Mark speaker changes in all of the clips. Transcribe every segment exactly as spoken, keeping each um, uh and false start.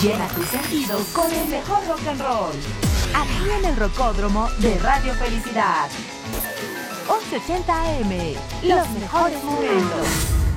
Speaker 1: Llena tus sentidos con el mejor rock and roll. Aquí en el Rocódromo de Radio Felicidad. once ochenta A M, los mejores momentos.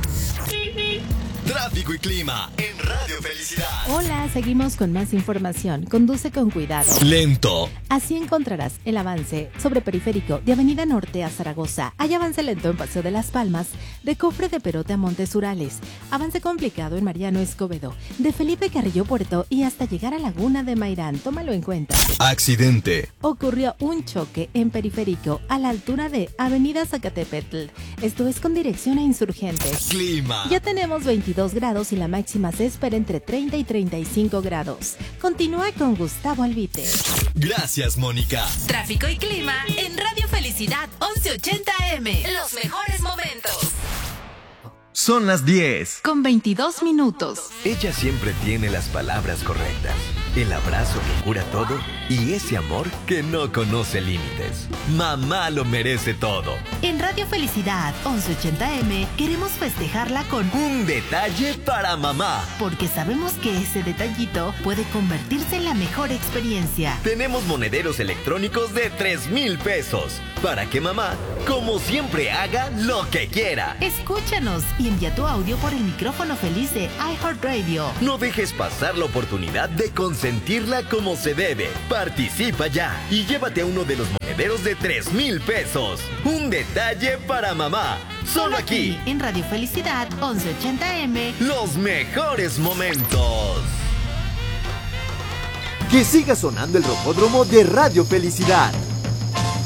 Speaker 2: Tráfico y clima en Radio Felicidad.
Speaker 3: Hola, seguimos con más información. Conduce con cuidado.
Speaker 2: Lento.
Speaker 3: Así encontrarás el avance sobre Periférico de Avenida Norte a Zaragoza. Hay avance lento en Paseo de las Palmas, de Cofre de Perote a Montes Urales. Avance complicado en Mariano Escobedo, de Felipe Carrillo Puerto y hasta llegar a Laguna de Mairán. Tómalo en cuenta.
Speaker 2: Accidente.
Speaker 3: Ocurrió un choque en Periférico a la altura de Avenida Zacatepetl. Esto es con dirección a Insurgentes.
Speaker 2: Clima.
Speaker 3: Ya tenemos veintidós grados y la máxima se espera entre treinta y treinta y cinco grados. Continúa con Gustavo Albite.
Speaker 2: Gracias, Mónica.
Speaker 1: Tráfico y clima en Radio Felicidad once ochenta A M. Los mejores momentos.
Speaker 4: Son las diez.
Speaker 1: Con veintidós minutos.
Speaker 5: Ella siempre tiene las palabras correctas, el abrazo que cura todo y ese amor que no conoce límites. Mamá lo merece todo.
Speaker 1: En Radio Felicidad once ochenta A M queremos festejarla con
Speaker 5: Un detalle para mamá.
Speaker 1: porque sabemos que ese detallito puede convertirse en la mejor experiencia.
Speaker 5: Tenemos monederos electrónicos de tres mil pesos para que mamá, como siempre, haga lo que quiera.
Speaker 1: Escúchanos y envía tu audio por el micrófono feliz de iHeartRadio.
Speaker 5: No dejes pasar la oportunidad de consentirla como se debe. Participa ya y llévate uno de los monederos de tres mil pesos. Un detalle para mamá. Solo aquí,
Speaker 1: en Radio Felicidad once ochenta A M.
Speaker 5: los mejores momentos.
Speaker 4: Que siga sonando el Rocódromo de Radio Felicidad.